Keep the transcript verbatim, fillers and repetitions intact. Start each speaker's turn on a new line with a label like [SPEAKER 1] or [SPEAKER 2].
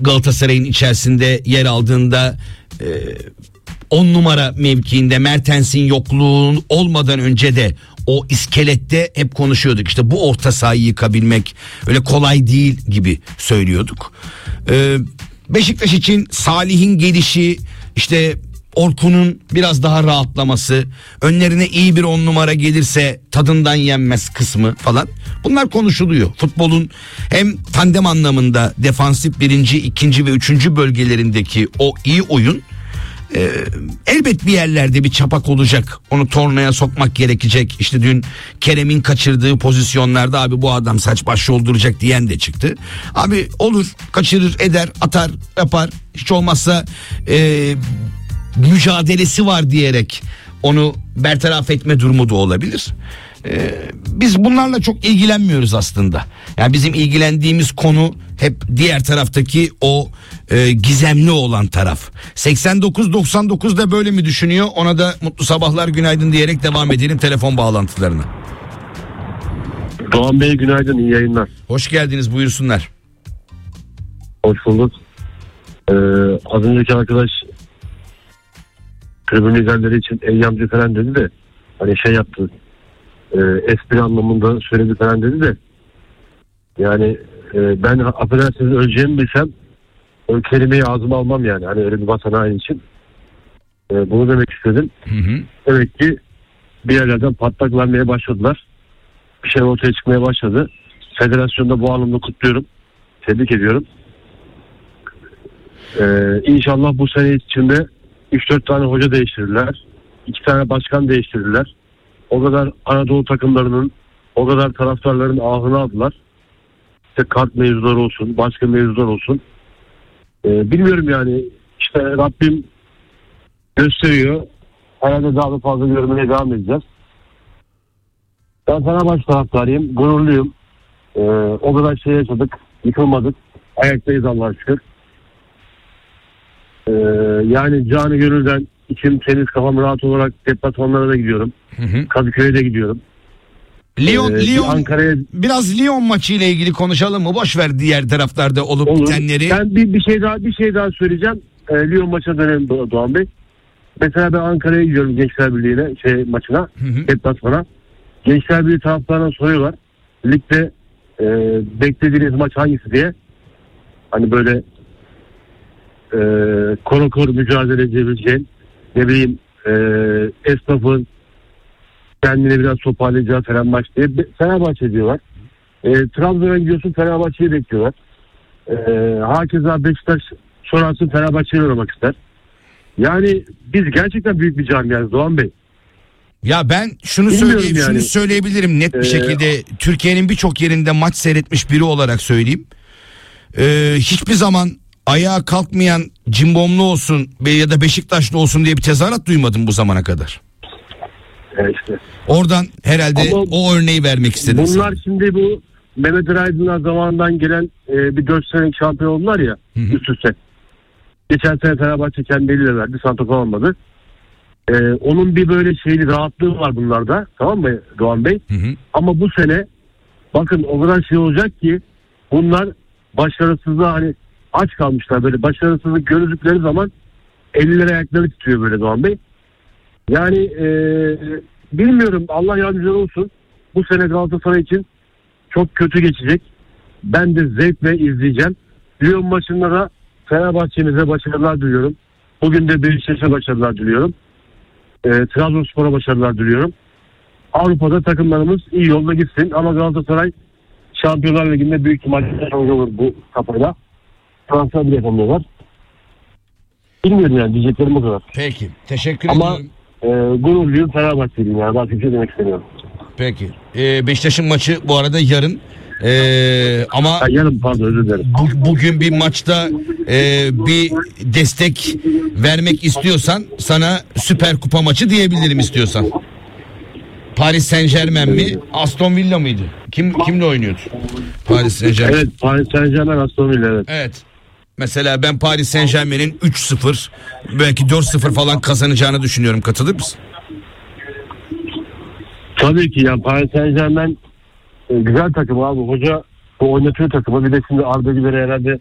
[SPEAKER 1] Galatasaray'ın içerisinde yer aldığında on numara mevkiinde Mertens'in yokluğu olmadan önce de o iskelette hep konuşuyorduk. İşte bu orta sahayı yıkabilmek öyle kolay değil gibi söylüyorduk. Ee, Beşiktaş için Salih'in gelişi, işte Orkun'un biraz daha rahatlaması, önlerine iyi bir on numara gelirse tadından yenmez kısmı falan. Bunlar konuşuluyor. Futbolun hem tandem anlamında defansif birinci, ikinci ve üçüncü bölgelerindeki o iyi oyun Ee, elbet bir yerlerde bir çapak olacak. Onu tornaya sokmak gerekecek. İşte dün Kerem'in kaçırdığı pozisyonlarda abi bu adam saç baş yolduracak diyen de çıktı. Abi olur, kaçırır, eder, atar, yapar. Hiç olmazsa e, mücadelesi var diyerek onu bertaraf etme durumu da olabilir. Ee, biz bunlarla çok ilgilenmiyoruz aslında. Yani bizim ilgilendiğimiz konu hep diğer taraftaki o e, gizemli olan taraf. seksen dokuz doksan dokuzda böyle mi düşünüyor? Ona da mutlu sabahlar, günaydın diyerek devam edelim telefon bağlantılarına.
[SPEAKER 2] Doğan Bey günaydın, iyi yayınlar.
[SPEAKER 1] Hoş geldiniz, buyursunlar.
[SPEAKER 2] Hoş bulduk. Ee, az önceki arkadaş tribün liderleri için eyyamcı falan dedi de hani şey yaptı. E, espri anlamında söyledi falan dedi de yani e, ben affedersiniz öleceğimi bilsem o kelimeyi ağzıma almam yani. Hani öyle bir vatan haini için. E, bunu demek istedim.
[SPEAKER 1] Hı hı.
[SPEAKER 2] Demek ki bir yerlerden patlak vermeye başladılar. Bir şey ortaya çıkmaya başladı. Federasyonda bu anlamda kutluyorum. Tebrik ediyorum. E, İnşallah bu sene içinde üç dört tane hoca değiştirirler. iki tane başkan değiştirirler. O kadar Anadolu takımlarının, o kadar taraftarların ahını aldılar. İşte kart mevzuları olsun, başka mevzular olsun. Ee, bilmiyorum yani. İşte Rabbim gösteriyor. Herhalde daha da fazla görmeye devam edeceğiz. Ben Fenerbahçe taraftarıyım. Gururluyum. Ee, o kadar şey yaşadık. Yıkılmadık. Ayaktayız Allah'a şükür. Ee, yani canı gönülden içim temiz, kafam rahat olarak deplasmanlara da gidiyorum.
[SPEAKER 1] Hı hı.
[SPEAKER 2] Kadıköy'e de gidiyorum.
[SPEAKER 1] Lyon,
[SPEAKER 2] Ee,
[SPEAKER 1] Lyon
[SPEAKER 2] Ankara'ya
[SPEAKER 1] biraz Lyon maçı ile ilgili konuşalım mı? Boş ver diğer taraflarda olup
[SPEAKER 2] olur.
[SPEAKER 1] bitenleri.
[SPEAKER 2] Ben bir, bir şey daha bir şey daha söyleyeceğim. Ee, Lyon maçına dönelim Do- Doğan Bey. Mesela ben Ankara'ya gidiyorum Gençler Birliği'ne, şey maçına,
[SPEAKER 1] Hı hı.
[SPEAKER 2] deplasmana. Gençler Birliği taraftarına soruyorlar. Ligde e, beklediğiniz maç hangisi diye. Hani böyle e, koro koro mücadele edebileceğin, ne bileyim e, esnafın kendine biraz toparlayacağı falan maç diye Fenerbahçe diyorlar. E, Trabzon'a gidiyorsun, Fenerbahçe'yi bekliyorlar. E, hakeza Beşiktaş sonrasında Fenerbahçe'yi oynamak ister. Yani biz gerçekten büyük bir camiayız Doğan Bey.
[SPEAKER 1] Ya ben şunu
[SPEAKER 2] Bilmiyorum
[SPEAKER 1] söyleyeyim,
[SPEAKER 2] yani.
[SPEAKER 1] şunu söyleyebilirim net bir
[SPEAKER 2] Ee,
[SPEAKER 1] şekilde. Türkiye'nin birçok yerinde maç seyretmiş biri olarak söyleyeyim. Ee, hiçbir zaman ayağa kalkmayan cimbomlu olsun ya da Beşiktaşlı olsun diye bir tezahürat duymadım bu zamana kadar.
[SPEAKER 2] E işte.
[SPEAKER 1] Oradan herhalde
[SPEAKER 2] Ama
[SPEAKER 1] o örneği vermek istedim.
[SPEAKER 2] Bunlar
[SPEAKER 1] sana.
[SPEAKER 2] şimdi bu Mehmet Ali Aydınlar zamanından gelen e, bir dört senelik şampiyon oldular ya,
[SPEAKER 1] Hı hı.
[SPEAKER 2] üst üste. Geçen sene Fenerbahçe kendi eliyle verdi. Santrafor almadı. E, onun bir böyle şeyli rahatlığı var bunlarda. Tamam mı Doğan Bey?
[SPEAKER 1] Hı hı.
[SPEAKER 2] Ama bu sene bakın o kadar şey olacak ki bunlar başarısızlığa hani aç kalmışlar. Böyle başarısızlık gördükleri zaman elleri ayakları titriyor böyle Doğan Bey. Yani e, bilmiyorum, Allah yardımcıları olsun. Bu sene Galatasaray için çok kötü geçecek. Ben de zevkle izleyeceğim. Lyon maçında da Fenerbahçe'mize başarılar diliyorum. Bugün de Beşiktaş'a başarılar diliyorum. E, Trabzonspor'a başarılar diliyorum. Avrupa'da takımlarımız iyi yolda gitsin ama Galatasaray Şampiyonlar Ligi'nde büyük ihtimalle olur bu kafayla. Transfer bile yapamıyorlar. Bilmiyorum yani, diyeceklerim bu kadar.
[SPEAKER 1] Peki, teşekkür
[SPEAKER 2] Ama
[SPEAKER 1] ediyorum.
[SPEAKER 2] e, gururluyum, Fenerbahçeliyim yani. Başka bir şey demek istemiyorum.
[SPEAKER 1] Peki. Ee, Beşiktaş'ın maçı bu arada yarın. Ee, ama
[SPEAKER 2] Ha, yarın pardon, özür dilerim.
[SPEAKER 1] bu, bugün bir maçta e, bir destek vermek istiyorsan sana Süper Kupa maçı diyebilirim istiyorsan. Paris Saint-Germain mi, Aston Villa mıydı? Kim kimle oynuyordu? Paris Saint-Germain.
[SPEAKER 2] Evet, Paris Saint-Germain, Aston Villa, evet.
[SPEAKER 1] Evet. Mesela ben Paris Saint-Germain'in üç sıfır belki dört sıfır falan kazanacağını düşünüyorum. Katılır mısın?
[SPEAKER 2] Tabii ki ya, Paris Saint-Germain e, güzel takım abi. Hoca bu oynatıyor takımı. Bir de şimdi Arda Güler'e herhalde